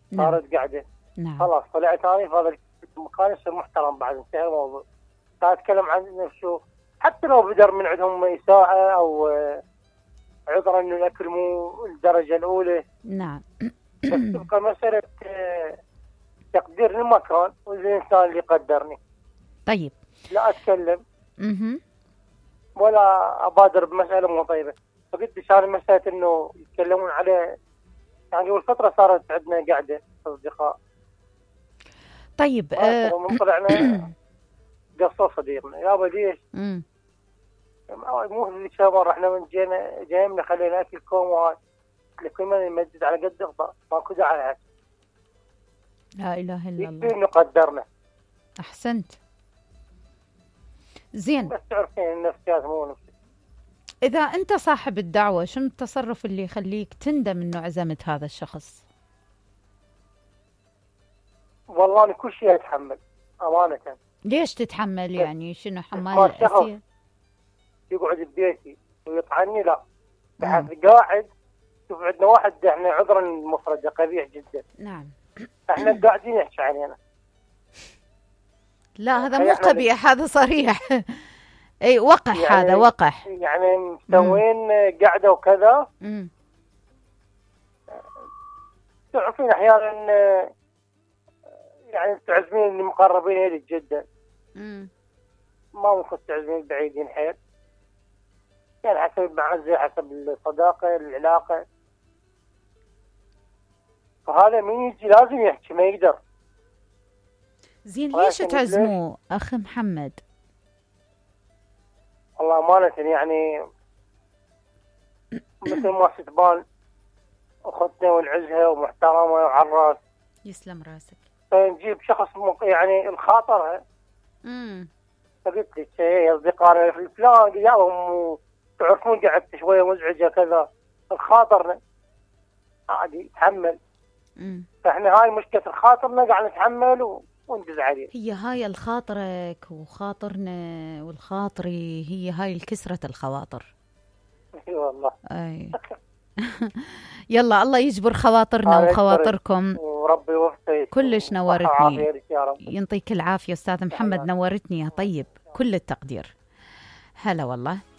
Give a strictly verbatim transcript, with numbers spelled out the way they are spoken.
نعم. صارت قاعدة. نعم. خلاص طلعت هذه في هذا المكان يصير محترم بعد، انتهى الموضوع. قاعد اتكلم عن شو، حتى لو بدر من عندهم إساءة أو عذرا إنه الأكل مو الدرجة الأولى. نعم. بس تبقى مسألة تقدير المكان والإنسان اللي قدرني. طيب. لا أتكلم اها ولا أبادر بمسألة مو طيبة. فقلت لشان مسألة إنه يتكلمون عليه، يعني والفترة صارت عندنا قاعدة أصدقاء. طيب. آه من طلعنا قصة صديقنا يابا ليش؟ امم مو في شهر احنا من جينا جايين خلينا ناكل كوم وهاي لكل من يمدد على قد الضغط ماكو داعي على لا اله الا الله. يكفي انه قدرنا. احسنت. زين. بس تعرفين النفسيات مو نفسي. اذا انت صاحب الدعوة شنو التصرف اللي يخليك تندم انه عزمت هذا الشخص؟ والله انا كل شيء اتحمل امانة. ليش تتحمل يعني؟ شنو حمال الاسير؟ يقعد ببيتي ويطعني؟ لا بحيث قاعد. شوف عندنا واحد احنا عذرا مفردة قبيح جدا. نعم. احنا قاعدين نحكي علينا. لا هذا مو قبيح، هذا صريح. اي وقح يعني، هذا وقح يعني مسوين قاعدة وكذا. امم تعرفين احيانا يعني تعزمين اللي مقربين اليك جدا. امم ما ممكن تعزمين بعيدين حيل، يعني حسب المعزة حسب الصداقة العلاقة. فهذا مين يجي لازم يحكي ما يقدر. زين ليش تعزموه أخ محمد؟ والله أمانة يعني مثل ما ستبان أختنا ونعزها ومحترمة وعالراس. يسلم راسك. فنجيب شخص يعني الخاطر. امم فقلت لك يا أصدقائنا فلان جاهم تعرفون قعدت شوية مزعجة كذا، الخاطر عادي يتحمل. امم فاحنا هاي مشكلة الخاطرنا قاعد نتحمل و... وندز عليه. هي هاي الخاطرك وخاطرنا والخاطري، هي هاي الكسرة الخواطر. اي والله. اي. يلا الله يجبر خواطرنا وخواطركم وربي يوفقك. كلش نورتني. يعطيك العافية أستاذ محمد، نورتني يا طيب. كل التقدير. هلا والله.